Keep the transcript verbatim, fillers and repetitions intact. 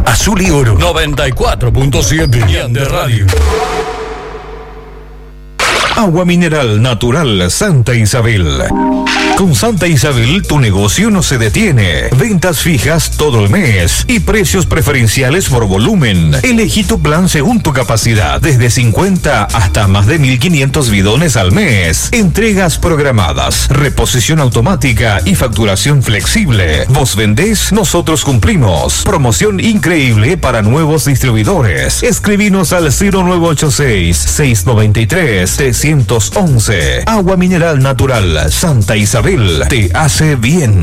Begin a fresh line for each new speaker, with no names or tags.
Azul y oro.
noventa y cuatro punto siete de radio.
Agua mineral natural Santa Isabel. Con Santa Isabel tu negocio no se detiene. Ventas fijas todo el mes y precios preferenciales por volumen. Elegí tu plan según tu capacidad, desde cincuenta hasta más de mil quinientos bidones al mes. Entregas programadas, reposición automática y facturación flexible. Vos vendés, nosotros cumplimos. Promoción increíble para nuevos distribuidores. Escribinos al cero nueve ocho seis, seis nueve tres, tres uno uno. Agua mineral natural Santa Isabel te hace bien.